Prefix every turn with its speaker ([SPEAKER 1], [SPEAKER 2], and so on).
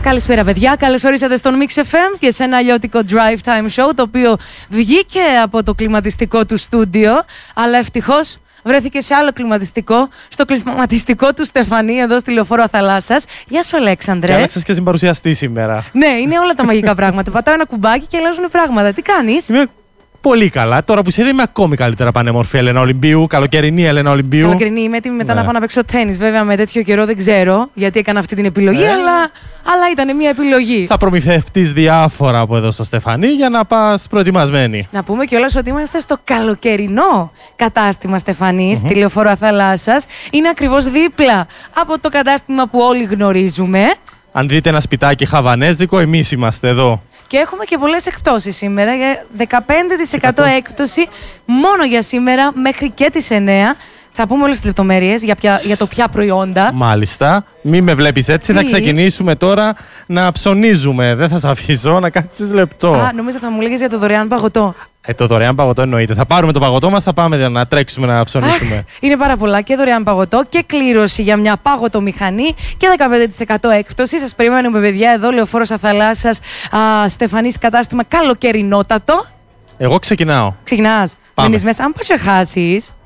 [SPEAKER 1] Καλησπέρα, παιδιά. Καλώς ορίσατε στον Mix FM και σε ένα αλλιώτικο Drive Time Show, το οποίο βγήκε από το κλιματιστικό του στούντιο, αλλά ευτυχώς βρέθηκε σε άλλο κλιματιστικό, στο κλιματιστικό του Στεφανή, εδώ στη Λεωφόρο Αθαλάσσας. Γεια σου, Αλέξανδρε.
[SPEAKER 2] Και άλλαξες και συμπαρουσιαστή σήμερα.
[SPEAKER 1] Ναι, είναι όλα τα μαγικά πράγματα. Πατάω ένα κουμπάκι και αλλάζουν πράγματα. Τι κάνεις?
[SPEAKER 2] Είμαι πολύ καλά. Τώρα που είσαι εδώ είμαι ακόμη καλύτερα πανέμορφη Έλενα Ολυμπίου. Καλοκαιρινή Έλενα Ολυμπίου.
[SPEAKER 1] Καλοκαιρινή, είμαι έτοιμη μετά να πάω να παίξω τένις. Βέβαια, με τέτοιο καιρό δεν ξέρω γιατί έκανα αυτή την επιλογή, αλλά ήταν μια επιλογή.
[SPEAKER 2] Θα προμηθευτείς διάφορα από εδώ στο Στεφανή για να πας προετοιμασμένη.
[SPEAKER 1] Να πούμε κιόλας ότι είμαστε στο καλοκαιρινό κατάστημα Στεφανής, στη Λεωφόρο Αθαλάσσας. Είναι ακριβώς δίπλα από το κατάστημα που όλοι γνωρίζουμε.
[SPEAKER 2] Αν δείτε ένα σπιτάκι χαβανέζικο, εμείς είμαστε εδώ.
[SPEAKER 1] Και έχουμε και πολλές εκπτώσεις σήμερα, για 15% έκπτωση μόνο για σήμερα μέχρι και τις 9. Θα πούμε όλες τις λεπτομέρειες για το ποια προϊόντα.
[SPEAKER 2] Μάλιστα. Μην με βλέπεις έτσι, θα ξεκινήσουμε τώρα να ψωνίζουμε. Δεν θα σε αφήσω να κάτσεις λεπτό.
[SPEAKER 1] Α, νόμιζα θα μου λέγες για το δωρεάν παγωτό.
[SPEAKER 2] Το δωρεάν παγωτό εννοείται. Θα πάρουμε το παγωτό μας, θα πάμε να τρέξουμε να ψωνίσουμε.
[SPEAKER 1] Είναι πάρα πολλά, και δωρεάν παγωτό και κλήρωση για μια παγωτομηχανή και 15% έκπτωση. Σας περιμένουμε, παιδιά, εδώ Λεωφόρος Αθαλάσσας, Στεφανής, κατάστημα καλοκαιρινότατο.
[SPEAKER 2] Εγώ ξεκινάω.
[SPEAKER 1] Ξεκινάς. Μένεις μέσα. Αν πας και χάσεις.